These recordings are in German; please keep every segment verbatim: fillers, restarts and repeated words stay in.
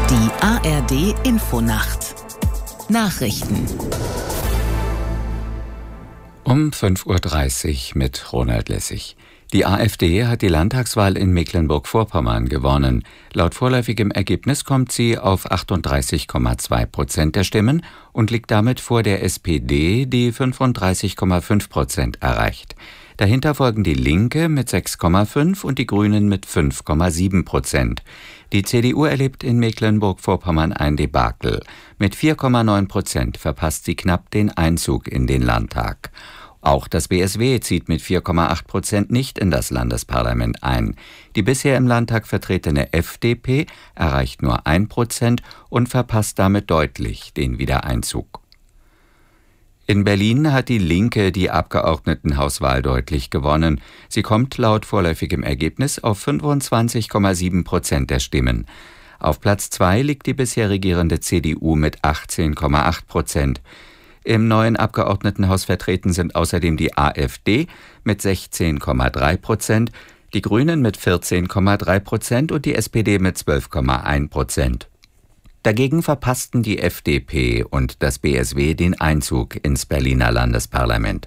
Die A R D-Infonacht Nachrichten um fünf Uhr dreißig mit Ronald Lessig. Die AfD hat die Landtagswahl in Mecklenburg-Vorpommern gewonnen. Laut vorläufigem Ergebnis kommt sie auf achtunddreißig Komma zwei Prozent der Stimmen und liegt damit vor der S P D, die fünfunddreißig Komma fünf Prozent erreicht. Dahinter folgen die Linke mit sechs Komma fünf und die Grünen mit fünf Komma sieben Prozent. Die C D U erlebt in Mecklenburg-Vorpommern ein Debakel. Mit vier Komma neun Prozent verpasst sie knapp den Einzug in den Landtag. Auch das B S W zieht mit vier Komma acht Prozent nicht in das Landesparlament ein. Die bisher im Landtag vertretene F D P erreicht nur ein Prozent und verpasst damit deutlich den Wiedereinzug. In Berlin hat die Linke die Abgeordnetenhauswahl deutlich gewonnen. Sie kommt laut vorläufigem Ergebnis auf fünfundzwanzig Komma sieben Prozent der Stimmen. Auf Platz zwei liegt die bisher regierende C D U mit achtzehn Komma acht Prozent. Im neuen Abgeordnetenhaus vertreten sind außerdem die AfD mit sechzehn Komma drei Prozent, die Grünen mit vierzehn Komma drei Prozent und die S P D mit zwölf Komma eins Prozent. Dagegen verpassten die F D P und das B S W den Einzug ins Berliner Landesparlament.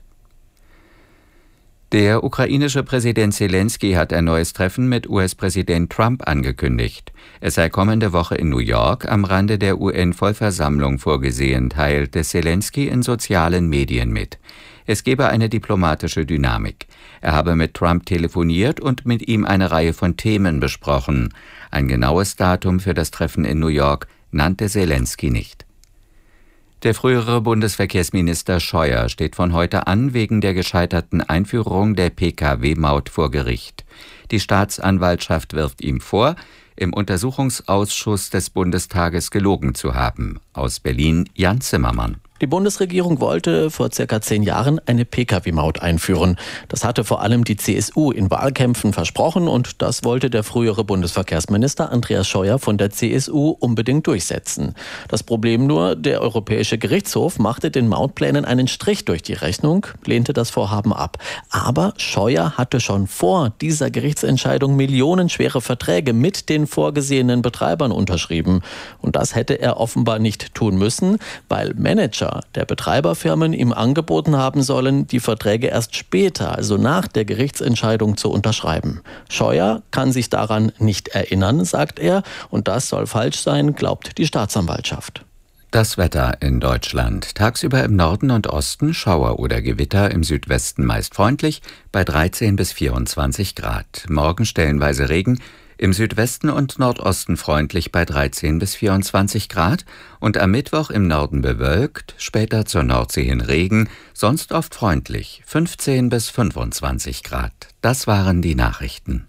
Der ukrainische Präsident Selenskyj hat ein neues Treffen mit U S-Präsident Trump angekündigt. Es sei kommende Woche in New York am Rande der U N-Vollversammlung vorgesehen, teilte Selenskyj in sozialen Medien mit. Es gebe eine diplomatische Dynamik. Er habe mit Trump telefoniert und mit ihm eine Reihe von Themen besprochen. Ein genaues Datum für das Treffen in New York nannte Selenskyj nicht. Der frühere Bundesverkehrsminister Scheuer steht von heute an wegen der gescheiterten Einführung der P K W-Maut vor Gericht. Die Staatsanwaltschaft wirft ihm vor, im Untersuchungsausschuss des Bundestages gelogen zu haben. Aus Berlin Jan Zimmermann. Die Bundesregierung wollte vor circa zehn Jahren eine P K W-Maut einführen. Das hatte vor allem die C S U in Wahlkämpfen versprochen und das wollte der frühere Bundesverkehrsminister Andreas Scheuer von der C S U unbedingt durchsetzen. Das Problem nur, der Europäische Gerichtshof machte den Mautplänen einen Strich durch die Rechnung, lehnte das Vorhaben ab. Aber Scheuer hatte schon vor dieser Gerichtsentscheidung millionenschwere Verträge mit den vorgesehenen Betreibern unterschrieben. Und das hätte er offenbar nicht tun müssen, weil Manager der Betreiberfirmen ihm angeboten haben sollen, die Verträge erst später, also nach der Gerichtsentscheidung, zu unterschreiben. Scheuer kann sich daran nicht erinnern, sagt er, und das soll falsch sein, glaubt die Staatsanwaltschaft. Das Wetter in Deutschland. Tagsüber im Norden und Osten Schauer oder Gewitter, im Südwesten meist freundlich, bei dreizehn bis vierundzwanzig Grad. Morgen stellenweise Regen, im Südwesten und Nordosten freundlich bei dreizehn bis vierundzwanzig Grad und am Mittwoch im Norden bewölkt, später zur Nordsee hin Regen, sonst oft freundlich, fünfzehn bis fünfundzwanzig Grad. Das waren die Nachrichten.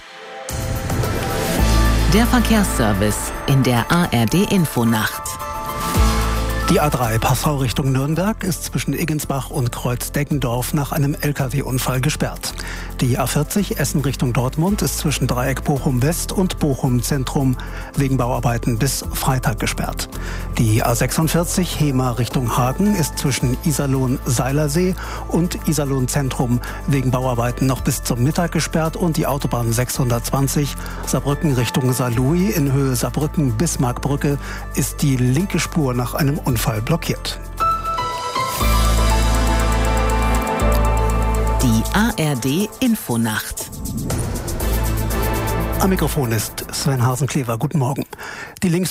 Der Verkehrsservice in der A R D-Infonacht. Die A drei Passau Richtung Nürnberg ist zwischen Iggensbach und Kreuz-Deggendorf nach einem L K W-Unfall gesperrt. Die A vierzig Essen Richtung Dortmund ist zwischen Dreieck Bochum West und Bochum Zentrum wegen Bauarbeiten bis Freitag gesperrt. Die A sechsundvierzig Hemer Richtung Hagen ist zwischen Iserlohn-Seilersee und Iserlohn Zentrum wegen Bauarbeiten noch bis zum Mittag gesperrt und die Autobahn sechshundertzwanzig Saarbrücken Richtung Saarlouis in Höhe Saarbrücken-Bismarckbrücke ist die linke Spur nach einem Unfall blockiert. Die A R D-Infonacht. Am Mikrofon ist Sven Hasenklever. Guten Morgen. Die Links